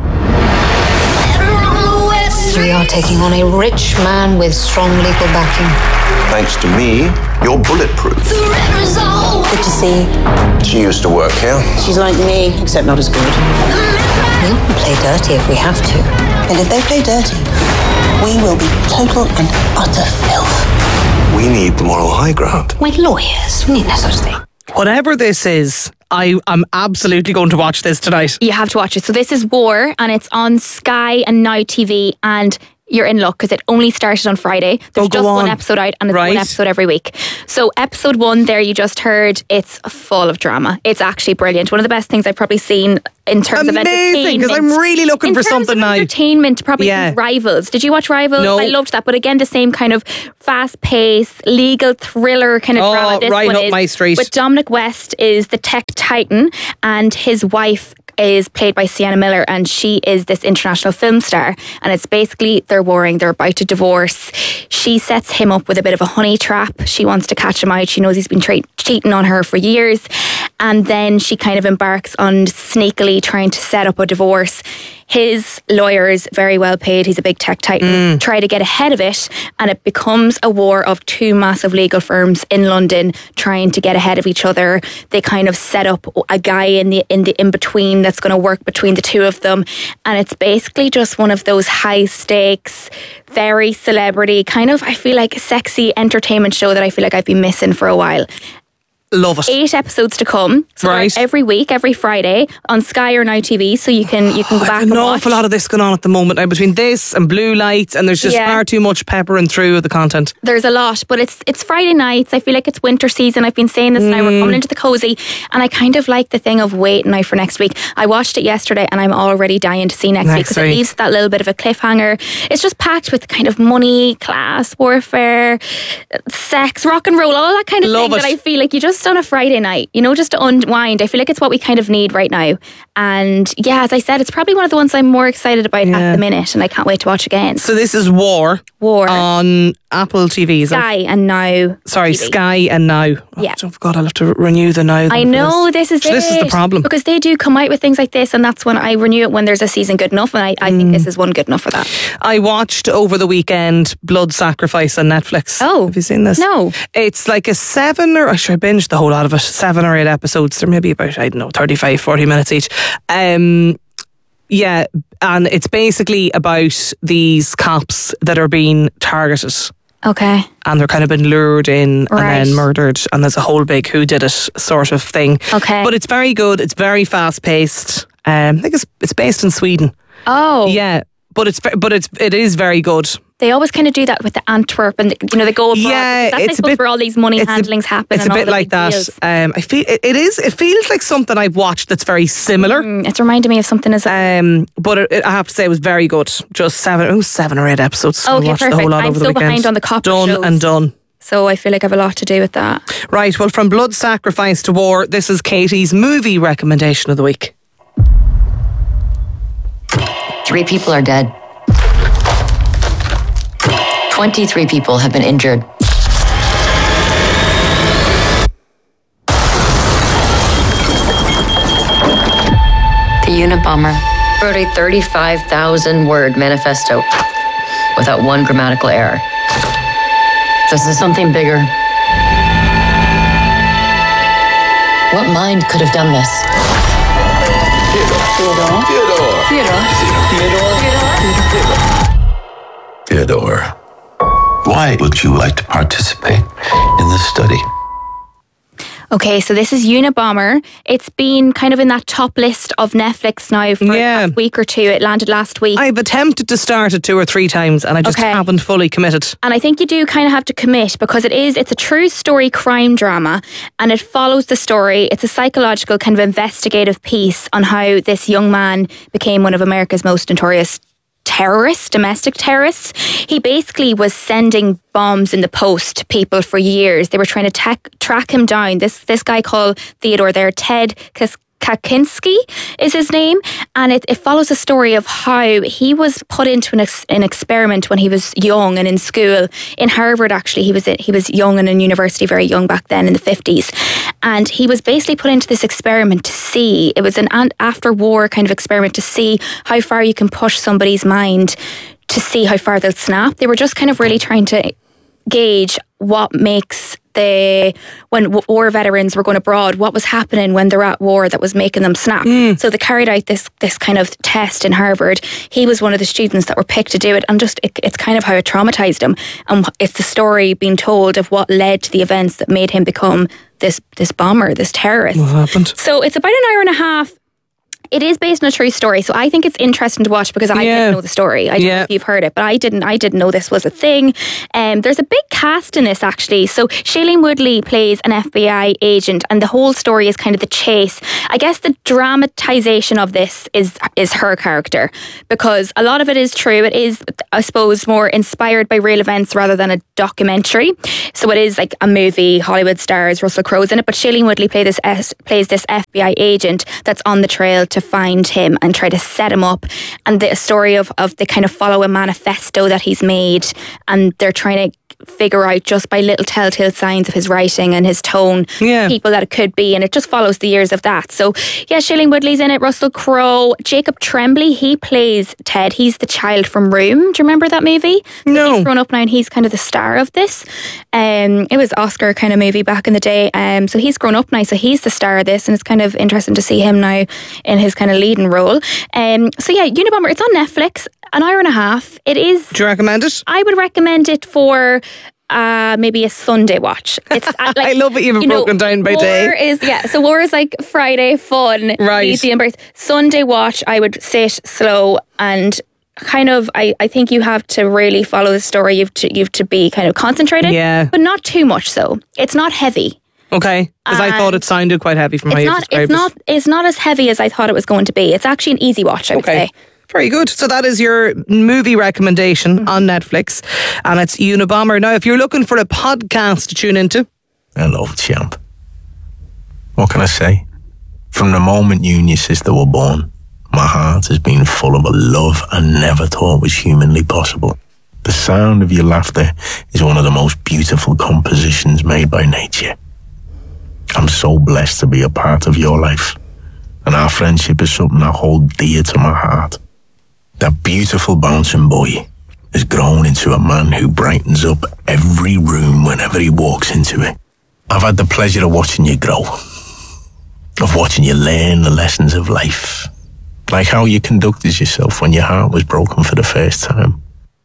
We are taking on a rich man with strong legal backing. Thanks to me, you're bulletproof. Good to see you. She used to work here. She's like me, except not as good. We'll play dirty if we have to. And if they play dirty, we will be total and utter filth. We need the moral high ground. We're lawyers. We need no such thing. Whatever this is, I am absolutely going to watch this tonight. You have to watch it. So this is War, and it's on Sky and Now T V, and you're in luck because it only started on Friday. There's Oh, go just one on. episode out, and it's Right. one episode every week. So episode one there you just heard, it's full of drama. It's actually brilliant. One of the best things I've probably seen in terms of Amazing, entertainment. 'cause I'm really looking in for terms something of now. entertainment, probably Yeah. since Rivals. Did you watch Rivals? No. I loved that. But again, the same kind of fast-paced, legal thriller kind of Oh, drama. This right one up is. my street. But Dominic West is the tech titan, and his wife is played by Sienna Miller, and she is this international film star, and it's basically they're warring, they're about to divorce. She sets him up with a bit of a honey trap. She wants to catch him out. She knows he's been tra- cheating on her for years, and then she kind of embarks on sneakily trying to set up a divorce. His lawyer is very well paid. He's a big tech titan. Try to get ahead of it, and it becomes a war of two massive legal firms in London trying to get ahead of each other. They kind of set up a guy in the in the in between that's going to work between the two of them, and it's basically just one of those high stakes, very celebrity kind of. I feel like sexy entertainment show that I feel like I've been missing for a while. Love it. Eight episodes to come. So Right. every week, every Friday on Sky or Now T V, so you can you can go back An and watch. awful lot of this going on at the moment now between this and Blue Lights, and there's just Yeah. far too much peppering through the content. There's a lot, but it's it's Friday nights. I feel like it's winter season. I've been saying this now. We're Mm. coming into the cozy, and I kind of like the thing of waiting now for next week. I watched it yesterday, and I'm already dying to see next, week Next because it week. leaves that little bit of a cliffhanger. It's just packed with kind of money, class, warfare, sex, rock and roll, all that kind of Love thing it. that I feel like you just on a Friday night, you know, just to unwind. I feel like it's what we kind of need right now. And yeah, as I said, it's probably one of the ones I'm more excited about at the minute, and I can't wait to watch again. So this is War. War. On Apple T V. Is it? Sky and Now. Sorry, T V. Sky and Now. Yeah. Oh, God, I'll have to renew the Now. I then for know this is So This is the it. problem. Because they do come out with things like this, and that's when I renew it when there's a season good enough, and I, I think Mm. this is one good enough for that. I watched over the weekend Blood Sacrifice on Netflix. Oh. Have you seen this? No. It's like a seven or, I sure I binged the whole lot of it, seven or eight episodes. They're maybe about, I don't know, thirty-five, forty minutes each. Um, yeah, and it's basically about these cops that are being targeted. Okay. And they're kind of been lured in Right. and then murdered, and there's a whole big whodidit sort of thing. Okay. But it's very good. It's very fast paced. Um, I think it's it's based in Sweden. Oh. Yeah, but it's ve- but it's it is very good. They always kind of do that with the Antwerp, and you know they go abroad. Yeah, that's it's I a suppose bit- where all these money it's a- handlings happen. It's and a all bit the like big that. deals. Um, I feel it, it is. It feels like something I've watched that's very similar. Mm, it's reminding me of something as Um, but it, it, I have to say it was very good. Just seven, oh, seven or eight episodes. I Okay, watched the perfect. whole lot I'm over so the weekend. behind on the copper Done shows. and done. So I feel like I have a lot to do with that. Right. Well, from Blood Sacrifice to War, this is Katie's movie recommendation of the week. Three people are dead. twenty-three people have been injured. The Unabomber wrote a thirty-five thousand word manifesto without one grammatical error. This is something bigger. What mind could have done this? Theodore. Theodore. Theodore. Why would you like to participate in this study? Okay, so this is Unabomber. It's been kind of in that top list of Netflix now for Yeah. a week or two. It landed last week. I've attempted to start it two or three times, and I just Okay. haven't fully committed. And I think you do kind of have to commit because it is, it's a true story crime drama, and it follows the story. It's a psychological kind of investigative piece on how this young man became one of America's most notorious terrorists, domestic terrorists. He basically was sending bombs in the post to people for years. They were trying to tack, track him down. This this guy called Theodore there, Ted Kas- Kaczynski is his name, and it, it follows a story of how he was put into an, ex, an experiment when he was young and in school in Harvard. Actually, he was he was young and in university, very young back then in the fifties, and he was basically put into this experiment to see. It was an after-war kind of experiment to see how far you can push somebody's mind, to see how far they'll snap. They were just kind of really trying to gauge what makes the when war veterans were going abroad, what was happening when they're at war that was making them snap. Mm. So they carried out this this kind of test in Harvard. He was one of the students that were picked to do it, and just it, it's kind of how it traumatized him, and it's the story being told of what led to the events that made him become this this bomber, this terrorist. What happened? So it's about an hour and a half. It is based on a true story, so I think it's interesting to watch because I yeah. didn't know the story. I don't yeah. know if you've heard it, but I didn't. I didn't know this was a thing. Um, there's a big cast in this actually. So Shailene Woodley plays an F B I agent, and the whole story is kind of the chase. I guess the dramatization of this is is her character, because a lot of it is true. It is, I suppose, more inspired by real events rather than a documentary. So it is like a movie. Hollywood stars, Russell Crowe's in it, but Shailene Woodley play this plays this F B I agent that's on the trail to find him and try to set him up, and the story of, of they kind of follow a manifesto that he's made, and they're trying to figure out just by little telltale signs of his writing and his tone yeah. people that it could be, and it just follows the years of that. So yeah, Shailene Woodley's in it, Russell Crowe, Jacob Tremblay, he plays Ted. He's the child from Room. Do you remember that movie? No. He's grown up now and he's kind of the star of this. Um, it was Oscar kind of movie back in the day. Um, so he's grown up now, so he's the star of this, and it's kind of interesting to see him now in his kind of leading role. Um, so yeah, Unabomber, it's on Netflix. An hour and a half. It is. Do you recommend it? I would recommend it for uh, maybe a Sunday watch. It's uh, like, I love it. You've you broken know, down by war day. Is yeah. So war is like Friday fun, right? Easy embrace. Sunday watch. I would sit slow and kind of. I, I think you have to really follow the story. You've to you've to be kind of concentrated. Yeah. But not too much. So it's not heavy. Okay, because I thought it sounded quite heavy from how you not, described it's it. not. It's not as heavy as I thought it was going to be. It's actually an easy watch, I would okay. say. Very good. So that is your movie recommendation on Netflix, and it's Unabomber. Now, if you're looking for a podcast to tune into, hello, champ. What can I say? From the moment you and your sister were born, my heart has been full of a love I never thought was humanly possible. The sound of your laughter is one of the most beautiful compositions made by nature. I'm so blessed to be a part of your life, and our friendship is something I hold dear to my heart. That beautiful bouncing boy has grown into a man who brightens up every room whenever he walks into it. I've had the pleasure of watching you grow, of watching you learn the lessons of life, like how you conducted yourself when your heart was broken for the first time.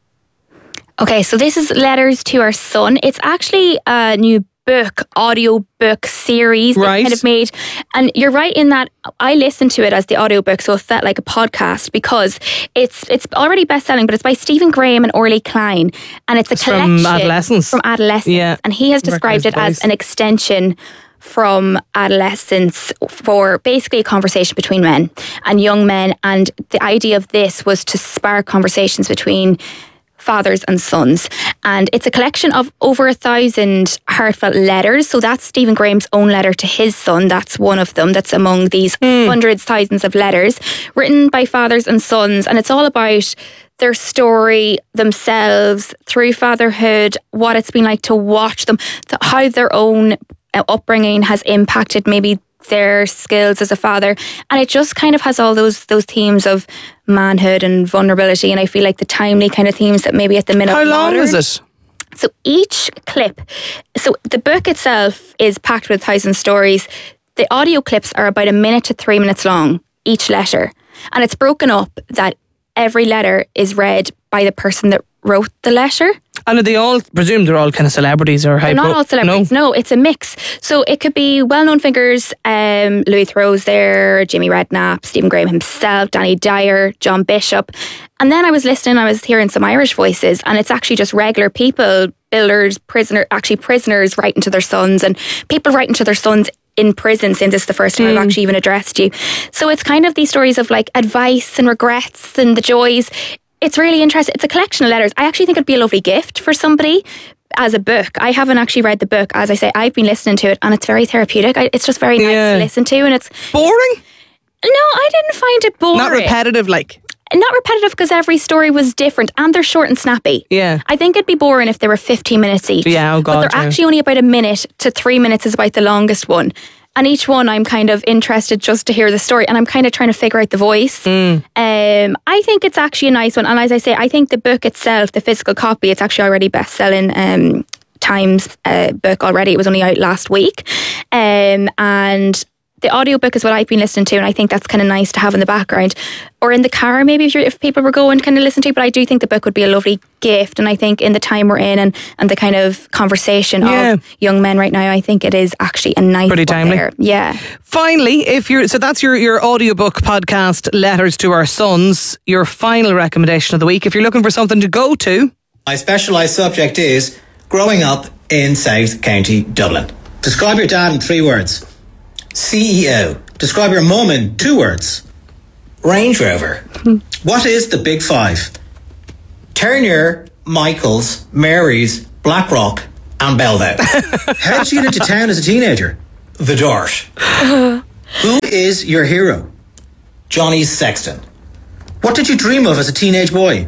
Okay, so this is Letters to Our Son. It's actually a new book, audio book series that right. kind of made, and you're right in that I listened to it as the audio book, so it felt like a podcast because it's it's already best selling, but it's by Stephen Graham and Orly Klein, and it's a it's collection from adolescence. From adolescence, yeah. and he has described it as an extension from adolescence for basically a conversation between men and young men, and the idea of this was to spark conversations between fathers and sons, and it's a collection of over a thousand heartfelt letters. So that's Stephen Graham's own letter to his son. That's one of them that's among these mm. hundreds, thousands of letters written by fathers and sons, and it's all about their story themselves through fatherhood, what it's been like to watch them, how their own upbringing has impacted maybe their skills as a father, and it just kind of has all those those themes of manhood and vulnerability, and I feel like the timely kind of themes that maybe at the minute. How long is it? So each clip, so the book itself is packed with thousand stories. The audio clips are about a minute to three minutes long, each letter, and it's broken up that every letter is read by the person that wrote the letter. And are they all, presume they're all kind of celebrities or They're not all celebrities, no. no, it's a mix. So it could be well-known figures, um, Louis Theroux's there, Jimmy Redknapp, Stephen Graham himself, Danny Dyer, John Bishop. And then I was listening, I was hearing some Irish voices, and it's actually just regular people, builders, prisoner, actually prisoners writing to their sons, and people writing to their sons in prison, since it's the first time mm. I've actually even addressed you. So it's kind of these stories of like advice and regrets and the joys. It's really interesting. It's a collection of letters. I actually think it'd be a lovely gift for somebody as a book. I haven't actually read the book. As I say, I've been listening to it and it's very therapeutic. I, it's just very nice Yeah. to listen to, and it's boring. No, I didn't find it boring. Not repetitive, like. Not repetitive because every story was different and they're short and snappy. Yeah. I think it'd be boring if they were fifteen minutes each. Yeah, oh God, But they're yeah. actually only about a minute to three minutes is about the longest one. And each one I'm kind of interested just to hear the story, and I'm kind of trying to figure out the voice. Mm. Um, I think it's actually a nice one. And as I say, I think the book itself, the physical copy, it's actually already best-selling um, Times uh, book already. It was only out last week. Um, and the audiobook is what I've been listening to, and I think that's kind of nice to have in the background or in the car maybe if, you're, if people were going to kind of listen to. But I do think the book would be a lovely gift, and I think in the time we're in and, and the kind of conversation Yeah. of young men right now, I think it is actually a nice Pretty book timely. there. Yeah. Finally, if you're so that's your your audiobook podcast, Letters to Our Sons. Your final recommendation of the week, if you're looking for something to go to. My specialised subject is growing up in South County Dublin. Describe your dad in three words. C E O. Describe your mum in two words. Range Rover. What is the big five? Turner, Michaels, Mary's, Blackrock and Bellevue. How did you get into town as a teenager? The Dart. Who is your hero? Johnny Sexton. What did you dream of as a teenage boy?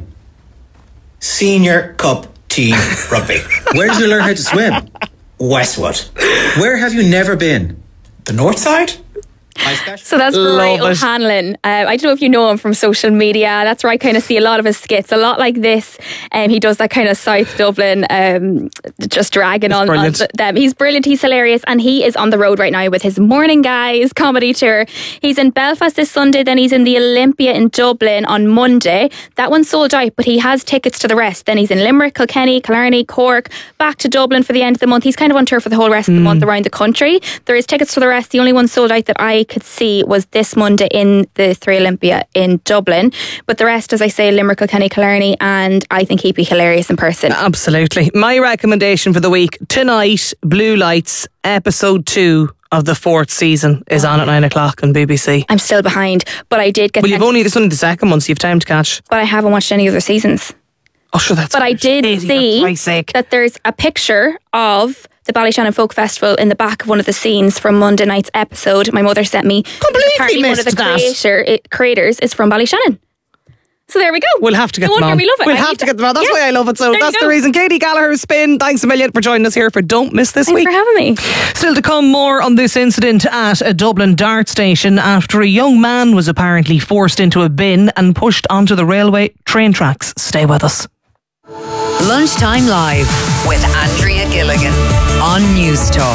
Senior Cup Team Rugby. Where did you learn how to swim? Westwood. Where have you never been? The North Side? So that's Ray O'Hanlon. Uh, I don't know if you know him from social media. That's where I kind of see a lot of his skits. A lot like this. Um, he does that kind of South Dublin, um, just dragging on, on them. He's brilliant. He's hilarious. And he is on the road right now with his Morning Guys comedy tour. He's in Belfast this Sunday. Then he's in the Olympia in Dublin on Monday. That one's sold out, but he has tickets to the rest. Then he's in Limerick, Kilkenny, Killarney, Cork, back to Dublin for the end of the month. He's kind of on tour for the whole rest of the month around the country. There is tickets to the rest. The only one sold out that I could see was this Monday in the Three Olympia in Dublin. But the rest, as I say, Limerick, Kilkenny, Killarney, and I think he'd be hilarious in person. Absolutely. My recommendation for the week, tonight, Blue Lights, episode two of the fourth season is on at nine o'clock on B B C. I'm still behind, but I did get... Well, you've only, this is only the second one, so you've time to catch. But I haven't watched any other seasons. Oh, sure, that's... But I did Idiot, see that there's a picture of the Ballyshannon Folk Festival in the back of one of the scenes from Monday night's episode. My mother sent me. Completely Apparently one of the missed that. creator, it, creators is from Ballyshannon. So there we go. We'll have to get no them wonder on. we love it. We'll I have need to get them on. That's Yeah. why I love it. So There you that's go. the reason. Katie Gallagher Spin, thanks a million for joining us here for Don't Miss This Thanks Week. for having me. Still to come, more on this incident at a Dublin Dart station after a young man was apparently forced into a bin and pushed onto the railway train tracks. Stay with us. Lunchtime Live with Andrea Gilligan on News Talk.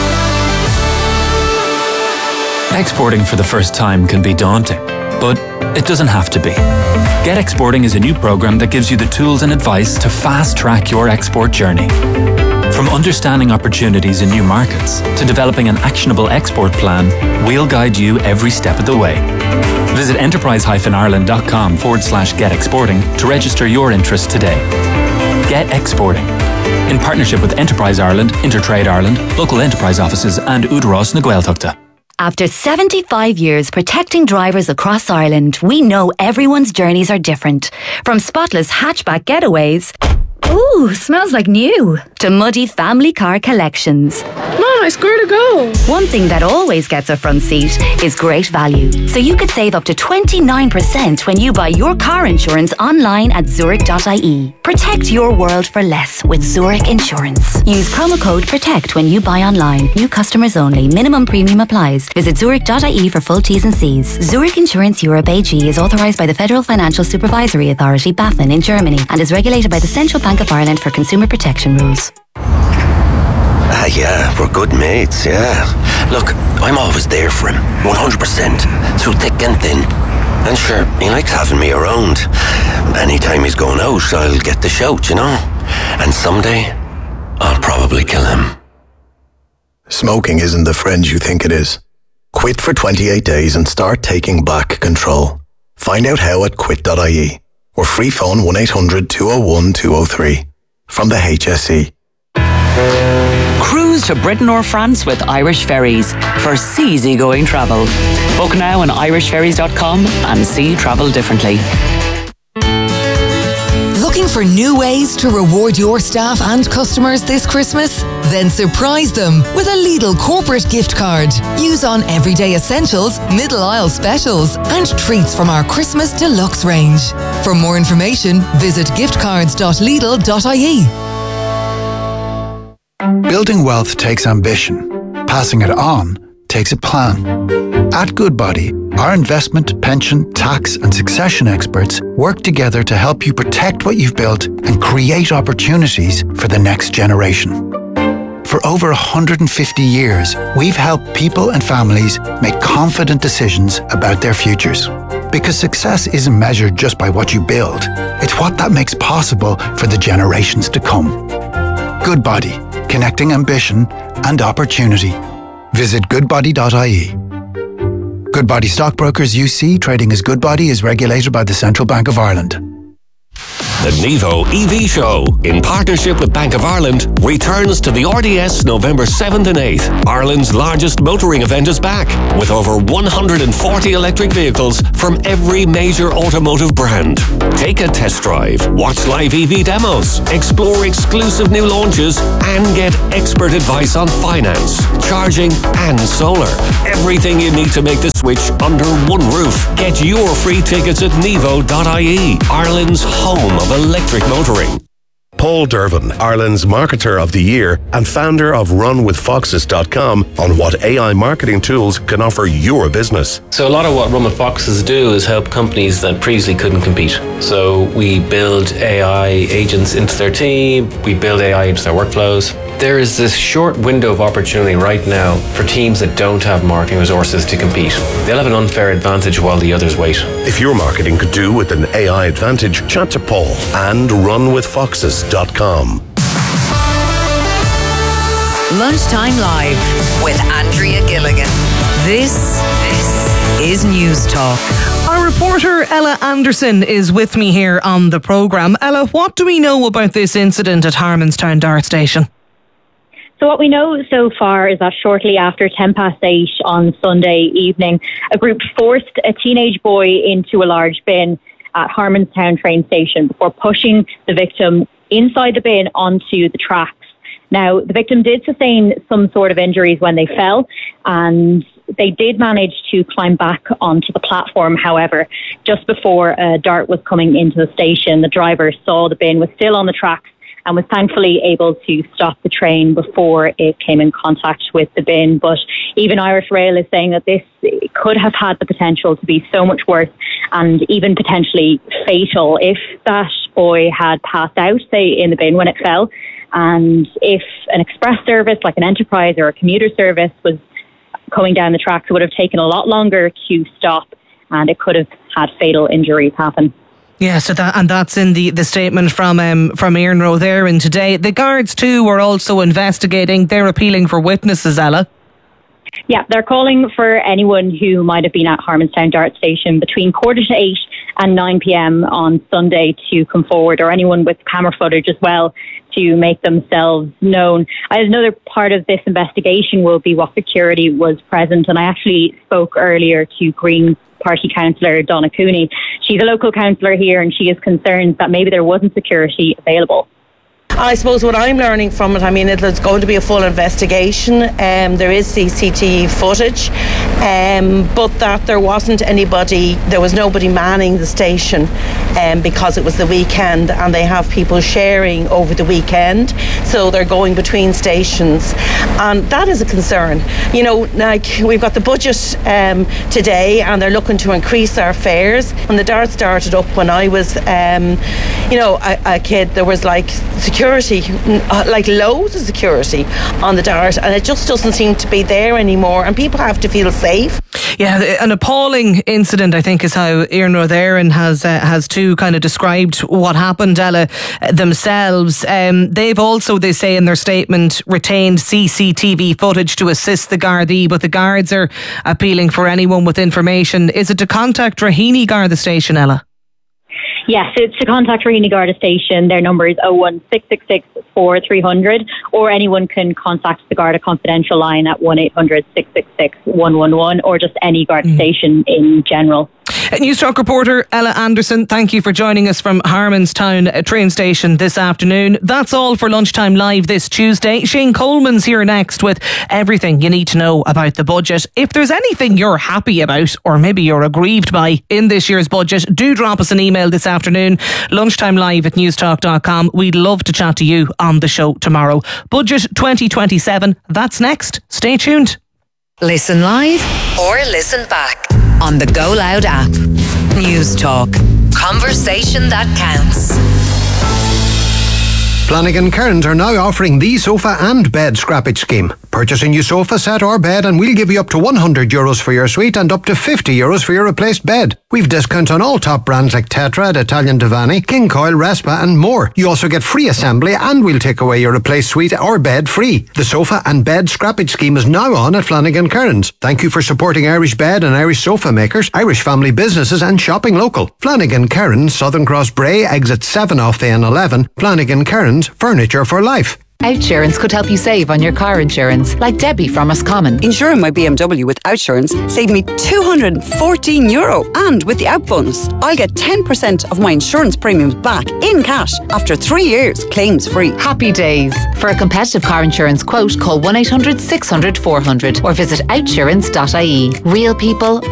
Exporting for the first time can be daunting, but it doesn't have to be. Get Exporting is a new program that gives you the tools and advice to fast-track your export journey. From understanding opportunities in new markets to developing an actionable export plan, we'll guide you every step of the way. Visit enterprise-ireland.com forward slash get exporting to register your interest today. Get Exporting. In partnership with Enterprise Ireland, Intertrade Ireland, local enterprise offices and Udros na Gaeltachta. After seventy-five years protecting drivers across Ireland, we know everyone's journeys are different. From spotless hatchback getaways, ooh, smells like new, to muddy family car collections. Mom, I scored a goal. One thing that always gets a front seat is great value. So you could save up to twenty-nine percent when you buy your car insurance online at zurich dot I E. Protect your world for less with Zurich Insurance. Use promo code PROTECT when you buy online. New customers only. Minimum premium applies. Visit zurich dot I E for full T's and C's. Zurich Insurance Europe A G is authorised by the Federal Financial Supervisory Authority, BaFin, in Germany, and is regulated by the Central Bank of Ireland for consumer protection rules. Ah, yeah, we're good mates, yeah. Look, I'm always there for him, one hundred percent, through thick and thin. And sure, he likes having me around. Anytime he's going out, I'll get the shout, you know? And someday, I'll probably kill him. Smoking isn't the friend you think it is. Quit for twenty-eight days and start taking back control. Find out how at quit dot I E or free phone one eight hundred two oh one two oh three from the H S E. Cruise to Britain or France with Irish Ferries for easy-going travel. Book now on irish ferries dot com and see travel differently. Looking for new ways to reward your staff and customers this Christmas? Then surprise them with a Lidl corporate gift card. Use on everyday essentials, middle aisle specials, and treats from our Christmas deluxe range. For more information, visit giftcards dot lidl dot I E. Building wealth takes ambition. Passing it on takes a plan. At Goodbody, our investment, pension, tax and succession experts work together to help you protect what you've built and create opportunities for the next generation. For over one hundred fifty years, we've helped people and families make confident decisions about their futures. Because success isn't measured just by what you build, it's what that makes possible for the generations to come. Goodbody, connecting ambition and opportunity. Visit goodbody dot I E. Goodbody Stockbrokers U C, trading as Goodbody, is regulated by the Central Bank of Ireland. The Nevo E V Show, in partnership with Bank of Ireland, returns to the R D S November seventh and eighth. Ireland's largest motoring event is back, with over one hundred forty electric vehicles from every major automotive brand. Take a test drive, watch live E V demos, explore exclusive new launches, and get expert advice on finance, charging, and solar. Everything you need to make the switch under one roof. Get your free tickets at nevo dot I E, Ireland's home of electric motoring. Paul Dervin, Ireland's Marketer of the Year and founder of run with foxes dot com, on what A I marketing tools can offer your business. So a lot of what Run with Foxes do is help companies that previously couldn't compete. So we build A I agents into their team, we build A I into their workflows. There is this short window of opportunity right now for teams that don't have marketing resources to compete. They'll have an unfair advantage while the others wait. If your marketing could do with an A I advantage, chat to Paul and run with foxes dot com. Lunchtime Live with Andrea Gilligan. This, this is News Talk. Our reporter Ella Anderson is with me here on the programme. Ella, what do we know about this incident at Harmonstown Dart Station? So what we know so far is that shortly after ten past eight on Sunday evening, a group forced a teenage boy into a large bin at Harmonstown train station before pushing the victim inside the bin onto the tracks. Now, the victim did sustain some sort of injuries when they fell, and they did manage to climb back onto the platform. However, just before uh, Dart was coming into the station, the driver saw the bin was still on the tracks and was thankfully able to stop the train before it came in contact with the bin. But even Irish Rail is saying that this could have had the potential to be so much worse and even potentially fatal if that boy had passed out, say, in the bin when it fell. And if an express service like an Enterprise or a commuter service was coming down the tracks, it would have taken a lot longer to stop, and it could have had fatal injuries happen. Yeah, so that, and that's in the, the statement from um, from Iarnród there in today. The guards too were also investigating. They're appealing for witnesses, Ella. Yeah, they're calling for anyone who might have been at Harmonstown Dart Station between quarter to eight and nine p.m. on Sunday to come forward, or anyone with camera footage as well to make themselves known. Another part of this investigation will be what security was present, and I actually spoke earlier to Green Party councillor Donna Cooney. She's a local councillor here, and she is concerned that maybe there wasn't security available. I suppose what I'm learning from it, I mean, it's going to be a full investigation. Um, there is C C T V footage, um, but that there wasn't anybody, there was nobody manning the station um, because it was the weekend, and they have people sharing over the weekend, so they're going between stations, and that is a concern. You know, like we've got the budget um, today, and they're looking to increase our fares. When the Dart started up, when I was, um, you know, a, a kid, there was like security. Security, like loads of security on the Dart, and it just doesn't seem to be there anymore, and people have to feel safe. Yeah, an appalling incident, I think, is how Iarnród Éireann has uh, has too kind of described what happened, Ella, themselves. Um, they've also, they say in their statement, retained C C T V footage to assist the Gardaí, but the guards are appealing for anyone with information. Is it to contact Raheny Garda Station, Ella? Yes, it's to contact Raheny Garda Station. Their number is oh one six six six four three hundred, or anyone can contact the Garda Confidential line at one eight hundred six six six one one one, or just any Garda mm. station in general. News Talk reporter Ella Anderson, thank you for joining us from Harmonstown train station this afternoon. That's all for Lunchtime Live this Tuesday. Shane Coleman's here next with everything you need to know about the budget. If there's anything you're happy about, or maybe you're aggrieved by in this year's budget, do drop us an email this afternoon, lunchtimelive at newstalk dot com. We'd love to chat to you on the show tomorrow. Budget twenty twenty-seven, that's next. Stay tuned. Listen live or listen back on the Go Loud app. News Talk. Conversation that counts. Flanagan Kearns are now offering the sofa and bed scrappage scheme. Purchase a new sofa set or bed and we'll give you up to one hundred euros for your suite and up to fifty euros for your replaced bed. We've discounts on all top brands like Tetra, Italian Divani, King Coil, Respa and more. You also get free assembly and we'll take away your replaced suite or bed free. The sofa and bed scrappage scheme is now on at Flanagan Kearns. Thank you for supporting Irish bed and Irish sofa makers, Irish family businesses and shopping local. Flanagan Kearns, Southern Cross Bray, exit seven off the N eleven. Flanagan Kearns, furniture for life. Outsurance could help you save on your car insurance, like Debbie from Roscommon. Insuring my B M W with Outsurance saved me two hundred fourteen euro. And with the out bonus, I'll get ten percent of my insurance premiums back in cash after three years, claims free. Happy days. For a competitive car insurance quote, call one eight hundred six hundred four hundred or visit outsurance dot I E. Real people,